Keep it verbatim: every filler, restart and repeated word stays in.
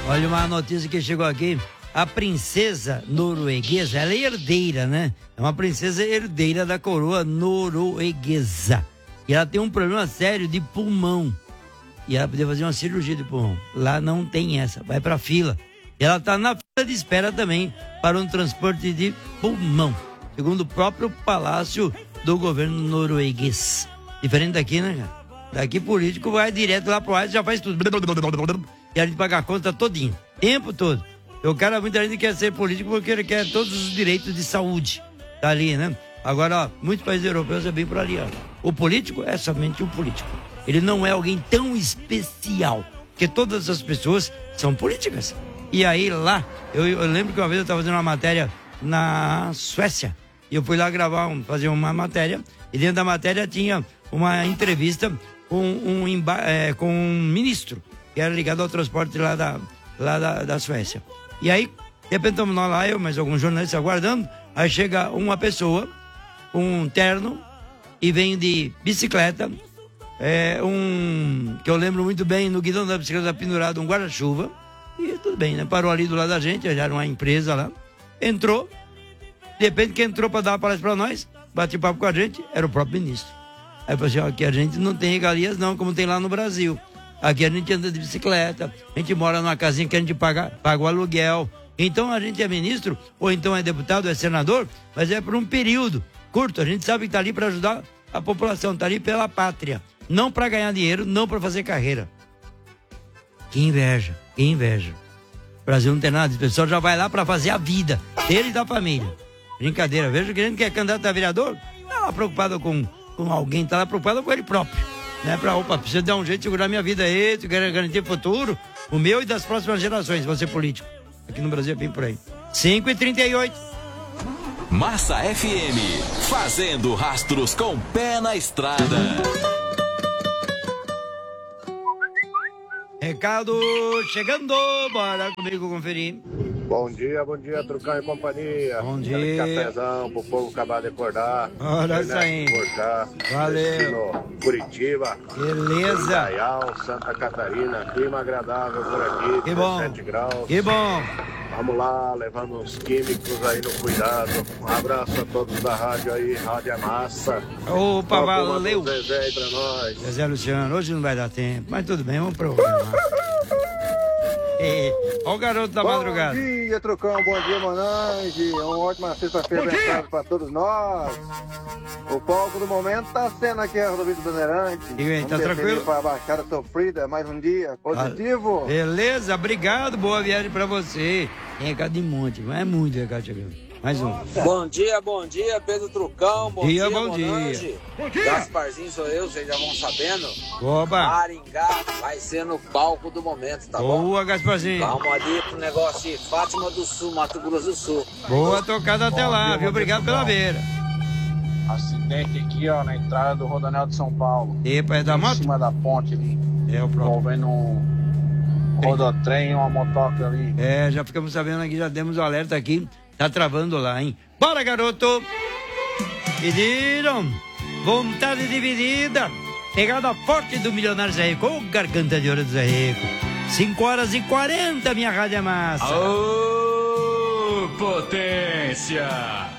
Olha uma notícia que chegou aqui. A princesa norueguesa, ela é herdeira, né? É uma princesa herdeira da coroa norueguesa. E ela tem um problema sério de pulmão. E ela podia fazer uma cirurgia de pulmão. Lá não tem essa, vai pra fila. E ela tá na fila de espera também para um transporte de pulmão. Segundo o próprio palácio do governo norueguês. Diferente daqui, né, cara? Daqui político vai direto lá pro ar e já faz tudo. E a gente paga a conta todinho, tempo todo. O cara, muita gente quer ser político porque ele quer todos os direitos de saúde. Tá ali, né? Agora, ó, muitos países europeus é bem por ali, ó. O político é somente um político. Ele não é alguém tão especial, porque todas as pessoas são políticas. E aí lá, eu, eu lembro que uma vez eu estava fazendo uma matéria na Suécia, e eu fui lá gravar, um, fazer uma matéria, e dentro da matéria tinha uma entrevista com um, é, com um ministro, que era ligado ao transporte lá da, lá da, da Suécia. E aí, de repente estamos nós lá, eu, mas alguns jornalistas aguardando, aí chega uma pessoa, um terno, e vem de bicicleta, é, um, que eu lembro muito bem, no guidão da bicicleta pendurado, um guarda-chuva, e tudo bem, né? Parou ali do lado da gente, já era uma empresa lá, entrou, de repente quem entrou para dar uma palestra para nós, bate papo com a gente, era o próprio ministro. Aí eu falei assim, ó, aqui a gente não tem regalias não, como tem lá no Brasil. Aqui a gente anda de bicicleta, a gente mora numa casinha que a gente paga, paga o aluguel. Então a gente é ministro, ou então é deputado, é senador, mas é por um período curto. A gente sabe que está ali para ajudar a população, está ali pela pátria. Não para ganhar dinheiro, não para fazer carreira. Que inveja, que inveja. O Brasil não tem nada, o pessoal já vai lá para fazer a vida dele e da família. Brincadeira, veja que a gente que é candidato a vereador, não está lá preocupado com, com alguém, está lá preocupado com ele próprio. Né, pra, opa, precisa dar um jeito de segurar minha vida aí, garantir o futuro, o meu e das próximas gerações, vou ser político. Aqui no Brasil é bem por aí. cinco e trinta e oito. Massa F M, fazendo rastros com pé na estrada. Recado chegando, bora comigo conferir. Bom dia, bom dia, Trucão e companhia. Bom dia. Aquele cafezão pro povo acabar de acordar. Olha isso aí. Valeu. Curitiba. Beleza. Indaial, Santa Catarina, clima agradável por aqui. Que bom. dezessete graus. Que bom. Vamos lá, levando uns químicos aí no cuidado. Um abraço a todos da rádio aí, Rádio Massa. Opa, valeu. Zezé aí pra nós. Zezé Luciano, hoje não vai dar tempo, mas tudo bem, vamos programar. Olha o garoto da bom madrugada. Bom dia, Trucão. Bom dia, Monange. Uma ótima sexta-feira abençoada para todos nós. O palco do momento está sendo aqui a Rodovia do Bandeirante. E aí, tá tranquilo? Para a Baixada sofrida, mais um dia positivo. Ah, beleza, obrigado. Boa viagem para você. Tem recado de monte, mas é muito recado chegando. Mais um. Bom dia, bom dia, Pedro Trucão. Bom dia, dia, bom Monange. dia. Bom dia. Gasparzinho sou eu, vocês já vão sabendo. Oba. Maringá vai ser no palco do momento, tá Boa, bom? Boa, Gasparzinho. Vamos ali pro negócio de Fátima do Sul, Mato Grosso do Sul. Boa tocada até bom lá, dia, viu? Obrigado pela beira. Acidente aqui, ó, na entrada do Rodoanel de São Paulo. Epa, é da moto? Em cima da ponte ali. É o próprio. Envolvendo um rodotrem e uma motoca ali. É, já ficamos sabendo aqui, já demos o alerta aqui. Tá travando lá, hein? Bora, garoto! Pediram vontade dividida. Pegada forte do Milionário Zé Rico. Ô, garganta de ouro do Zé Rico. cinco horas e quarenta, minha rádio é massa. Ô, potência!